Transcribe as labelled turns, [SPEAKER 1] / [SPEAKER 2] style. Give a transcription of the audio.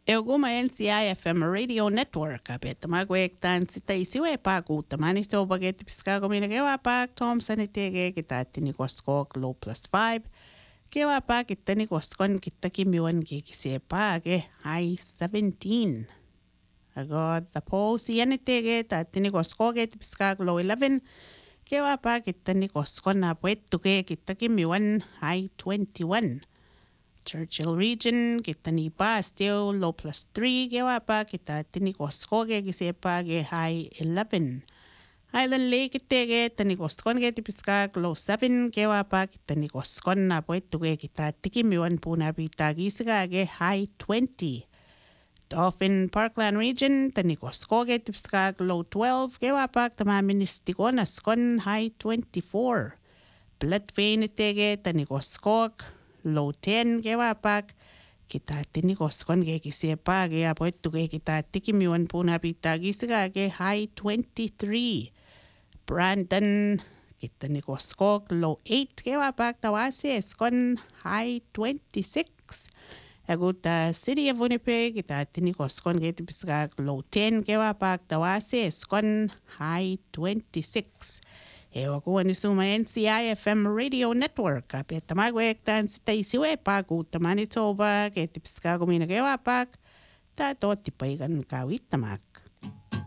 [SPEAKER 1] Euguma NCI FM Radio Network apetama kuektan sitä isiwe pakuuttamaan iso paketti piskaako minä keväpaak Thompson tege kitaattini kosko Glow plus 5 keväpaak kittani koskon kittakin miuan kikisiä paake high 17 ago the pose jäni tege taattini kosko ketti piskaako Glow 11 keväpaak kittani koskon apuettu kittakin miuan high 21 Churchill region kitani pastio low plus 3 gewapa kita tini koskoge gisepage high 11 Island Lake tege tani koskon ge tipiska low 7 gewapa kitani koskon na poetuge kita tikimiwan puna bita gisage high 20 Dolphin Parkland region tani koskoge tipiska low 12 gewapa tama ministikon askon high 24 Bloodvein tege tani koskog low 10 kewapak kita tini koskon ke kisipa ke apoettu ke kita tikimiwan puna pita gisage high 23 Brandon kita ni koskok low 8 kewapak tawasi eskon high 26 Aguta City of Winnipeg kita tini koskon ke tipiska low 10 kewapak tawasi eskon high 26 Ewa kuwa ni suma NCI FM Radio Network. Apeta magwektan sita isiwe pakuutta Manitoba. Keti piskago mina kewapak. Ta toti paigan kawit tamak.